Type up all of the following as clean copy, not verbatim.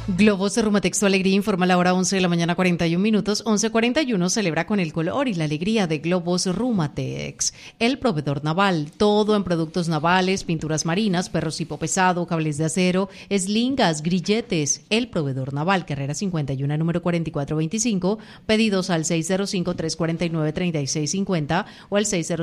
Globos de Rumatex, tu alegría, informa la hora 11 de la mañana 41 minutos. 11:41 celebra con el color y la alegría de Globos Rumatex. El proveedor naval, todo en productos navales, pinturas marinas, perros tipo pesado, cables de acero, eslingas, grilletes. El proveedor naval, carrera 51, número 4425. Pedidos al 605-349-3650 o al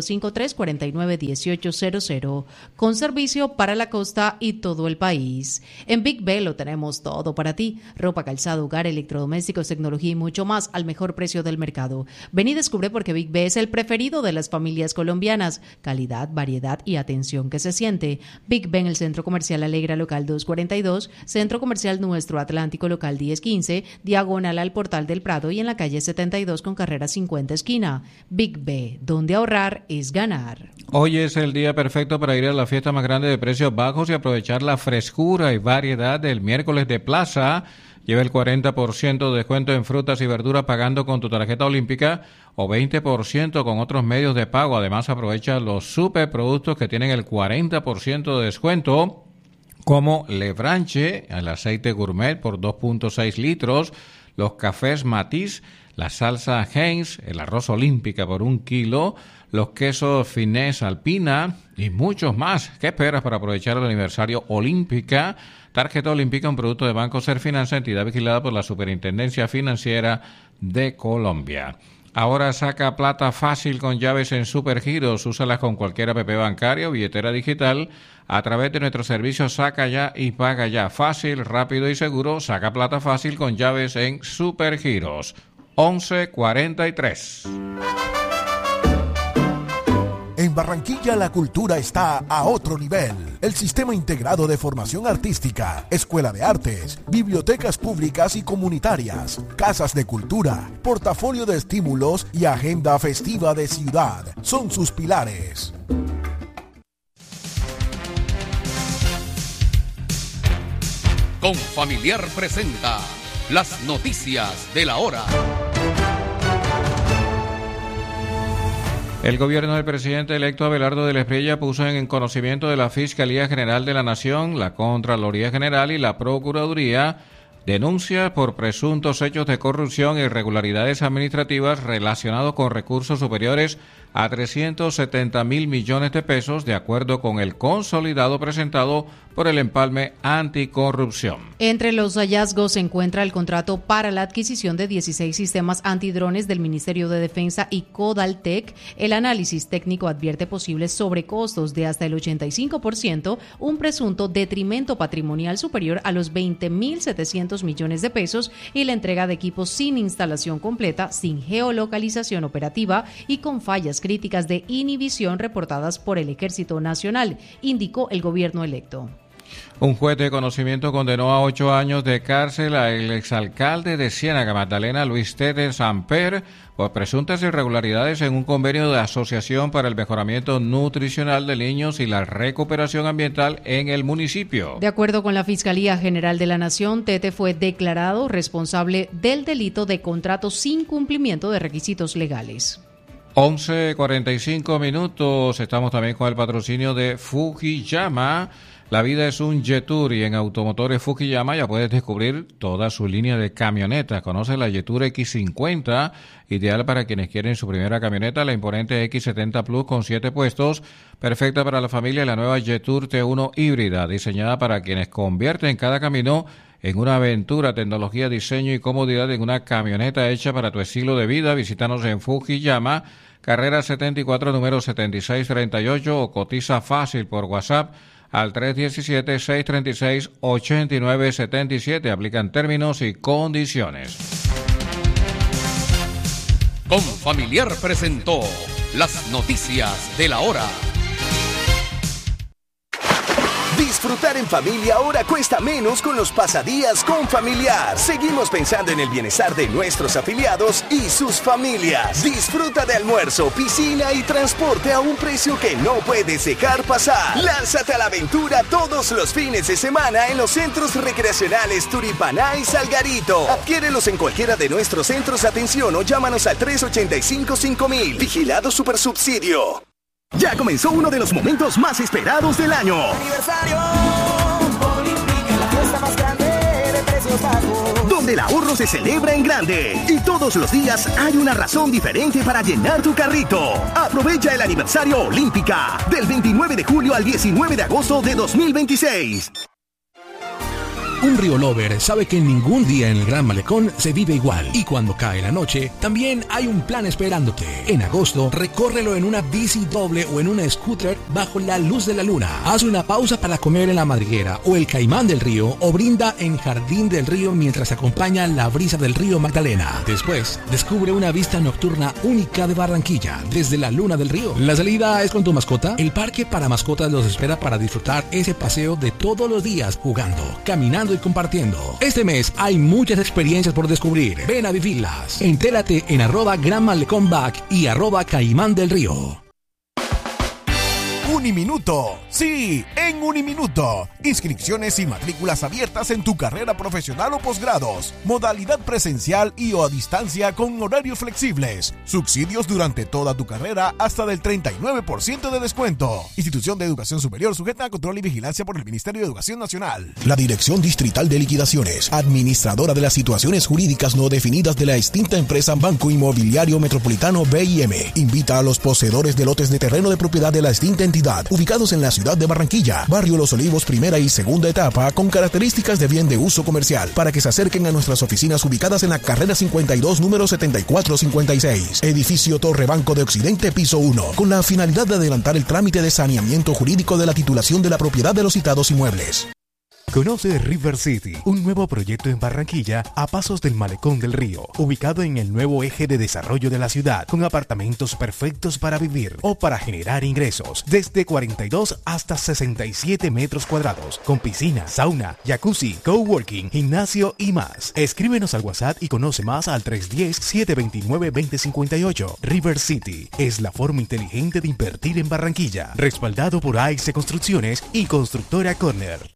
605-349-1800. Con servicio para la costa y todo el país. En Big B lo tenemos todo para ti: ropa, calzado, hogar, electrodomésticos, tecnología y mucho más al mejor precio del mercado. Ven y descubre por qué Big B es el preferido de las familias colombianas. Calidad, variedad y atención que se siente. Big B en el Centro Comercial Alegra Local 242, Centro Comercial Nuestro Atlántico Local 1015, diagonal al Portal del Prado y en la calle 72 con carrera 50 esquina. Big B, donde ahorrar es ganar. Hoy es el día perfecto para ir a la fiesta más grande de precios bajos y aprovechar la frescura y variedad del miércoles de plaza. Lleva el 40% de descuento en frutas y verduras pagando con tu tarjeta olímpica o 20% con otros medios de pago. Además, aprovecha los superproductos que tienen el 40% de descuento, como Lebranche, el aceite gourmet por 2.6 litros, los cafés Matiz, la salsa Heinz, el arroz olímpica por 1 kilo, los quesos Finesse Alpina y muchos más. ¿Qué esperas para aprovechar el aniversario Olímpica? Tarjeta Olímpica, un producto de Banco Serfinanza, entidad vigilada por la Superintendencia Financiera de Colombia. Ahora saca plata fácil con llaves en Supergiros. Úsalas con cualquier app bancaria o billetera digital a través de nuestro servicio Saca Ya y Paga Ya. Fácil, rápido y seguro. Saca plata fácil con llaves en Supergiros. 11:43. En Barranquilla la cultura está a otro nivel. El Sistema Integrado de Formación Artística, Escuela de Artes, bibliotecas públicas y comunitarias, casas de cultura, portafolio de estímulos y agenda festiva de ciudad son sus pilares. Confamiliar presenta las noticias de la hora. El gobierno del presidente electo Abelardo de la Espriella puso en conocimiento de la Fiscalía General de la Nación, la Contraloría General y la Procuraduría denuncias por presuntos hechos de corrupción e irregularidades administrativas relacionados con recursos superiores a 370.000 millones de pesos, de acuerdo con el consolidado presentado por el Empalme Anticorrupción. Entre los hallazgos se encuentra el contrato para la adquisición de 16 sistemas antidrones del Ministerio de Defensa y Codaltec. El análisis técnico advierte posibles sobrecostos de hasta el 85%, un presunto detrimento patrimonial superior a los 20.700 millones de pesos y la entrega de equipos sin instalación completa, sin geolocalización operativa y con fallas críticas de inhibición reportadas por el Ejército Nacional, indicó el gobierno electo. Un juez de conocimiento condenó a 8 años de cárcel al exalcalde de Ciénaga, Magdalena Luis Tete Samper, por presuntas irregularidades en un convenio de asociación para el mejoramiento nutricional de niños y la recuperación ambiental en el municipio. De acuerdo con la Fiscalía General de la Nación, Tete fue declarado responsable del delito de contrato sin cumplimiento de requisitos legales. 11:45 minutos. Estamos también con el patrocinio de Fujiyama. La vida es un Jetour y en Automotores Fujiyama ya puedes descubrir toda su línea de camionetas. Conoce la Jetour X50, ideal para quienes quieren su primera camioneta, la imponente X70 Plus con 7 puestos, perfecta para la familia, y la nueva Jetour T1 híbrida, diseñada para quienes convierten cada camino en una aventura, tecnología, diseño y comodidad en una camioneta hecha para tu estilo de vida. Visítanos en Fujiyama, carrera 74, número 7638, o cotiza fácil por WhatsApp al 317-636-8977. Aplican términos y condiciones. Confamiliar presentó las noticias de la hora. Disfrutar en familia ahora cuesta menos con los pasadías Confamiliar. Seguimos pensando en el bienestar de nuestros afiliados y sus familias. Disfruta de almuerzo, piscina y transporte a un precio que no puedes dejar pasar. Lánzate a la aventura todos los fines de semana en los centros recreacionales Turipaná y Salgarito. Adquiérelos en cualquiera de nuestros centros de atención o llámanos al 385-5000. Vigilado Supersubsidio. Ya comenzó uno de los momentos más esperados del año. Aniversario Olímpica, la fiesta más grande de precios bajos. del ahorro se celebra en grande y todos los días hay una razón diferente para llenar tu carrito. Aprovecha el aniversario Olímpica del 29 de julio al 19 de agosto de 2026. Un Río Lover sabe que ningún día en el Gran Malecón se vive igual. Y cuando cae la noche, también hay un plan esperándote. En agosto, recórrelo en una bici doble o en una scooter bajo la luz de la luna. Haz una pausa para comer en la madriguera o el Caimán del Río o brinda en Jardín del Río mientras acompaña la brisa del río Magdalena. Después, descubre una vista nocturna única de Barranquilla desde la Luna del Río. La salida es con tu mascota. El parque para mascotas los espera para disfrutar ese paseo de todos los días jugando, caminando y compartiendo. Este mes hay muchas experiencias por descubrir. Ven a vivirlas. Entérate en @GranMalecónBack y @Caimán del Río. Uniminuto. Sí, en Uniminuto. Inscripciones y matrículas abiertas en tu carrera profesional o posgrados. Modalidad presencial y o a distancia con horarios flexibles. Subsidios durante toda tu carrera hasta del 39% de descuento. Institución de Educación Superior sujeta a control y vigilancia por el Ministerio de Educación Nacional. La Dirección Distrital de Liquidaciones, administradora de las situaciones jurídicas no definidas de la extinta empresa Banco Inmobiliario Metropolitano BIM, invita a los poseedores de lotes de terreno de propiedad de la extinta entidad ubicados en la ciudad de Barranquilla, Barrio Los Olivos, primera y segunda etapa, con características de bien de uso comercial, para que se acerquen a nuestras oficinas ubicadas en la carrera 52, número 7456, edificio Torre Banco de Occidente, piso 1, con la finalidad de adelantar el trámite de saneamiento jurídico de la titulación de la propiedad de los citados inmuebles. Conoce River City, un nuevo proyecto en Barranquilla a pasos del Malecón del Río, ubicado en el nuevo eje de desarrollo de la ciudad, con apartamentos perfectos para vivir o para generar ingresos, desde 42 hasta 67 metros cuadrados, con piscina, sauna, jacuzzi, coworking, gimnasio y más. Escríbenos al WhatsApp y conoce más al 310-729-2058. River City es la forma inteligente de invertir en Barranquilla, respaldado por AIC Construcciones y Constructora Corner.